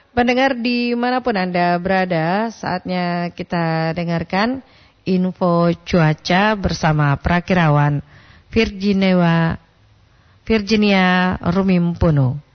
Pendengar dimanapun Anda berada, saatnya kita dengarkan info cuaca bersama Prakirawan Virginia Rumimpuno.